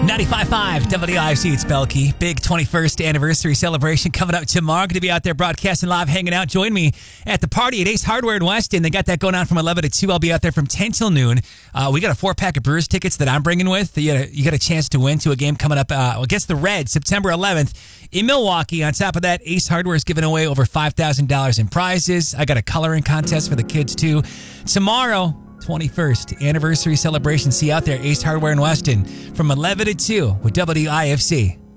95.5 WIFC, it's Belkey. Big 21st anniversary celebration coming up tomorrow. Going to be out there broadcasting live, hanging out. Join me at the party at Ace Hardware in Weston. They got that going on from 11 to 2. I'll be out there from 10 till noon. We got a 4-pack of Brewers tickets that I'm bringing with. You got a chance to win to a game coming up against the Reds, September 11th in Milwaukee. On top of that, Ace Hardware is giving away over $5,000 in prizes. I got a coloring contest for the kids, too. Tomorrow, 21st anniversary celebration. See you out there, Ace Hardware in Weston, from 11 to 2 with WIFC.